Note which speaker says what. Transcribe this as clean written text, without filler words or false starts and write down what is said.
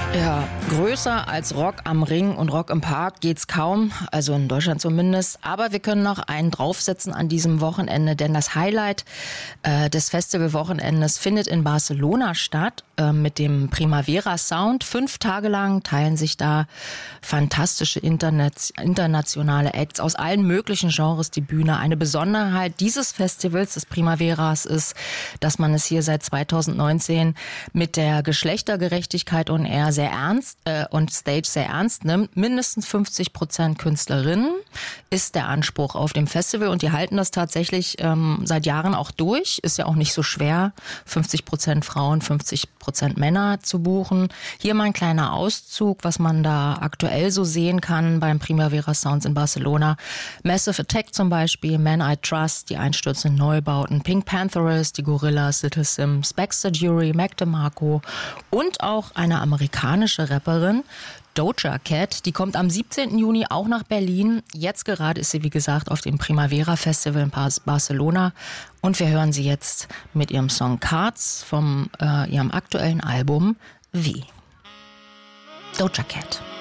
Speaker 1: Ja, größer als Rock am Ring und Rock im Park geht's kaum, also in Deutschland zumindest. Aber wir können noch einen draufsetzen an diesem Wochenende, denn das Highlight des Festivalwochenendes findet in Barcelona statt mit dem Primavera Sound. 5 Tage lang teilen sich da fantastische internationale Acts aus allen möglichen Genres die Bühne. Eine Besonderheit dieses Festivals, des Primaveras, ist, dass man es hier seit 2019 mit der Geschlechtergerechtigkeit und eher sehr ernst und Stage sehr ernst nimmt. Mindestens 50% Künstlerinnen ist der Anspruch auf dem Festival und die halten das tatsächlich seit Jahren auch durch. Ist ja auch nicht so schwer, 50% Frauen, 50% Männer zu buchen. Hier mal ein kleiner Auszug, was man da aktuell so sehen kann beim Primavera Sounds in Barcelona. Massive Attack zum Beispiel, Man I Trust, die einstürzenden Neubauten, Pink Pantheress, die Gorillaz, Little Sims, Baxter Dury, Mac DeMarco und auch eine amerikanische Rapperin, Doja Cat, die kommt am 17. Juni auch nach Berlin. Jetzt gerade ist sie, wie gesagt, auf dem Primavera Festival in Barcelona. Und wir hören sie jetzt mit ihrem Song Cards vom ihrem aktuellen Album Wie. Doja Cat.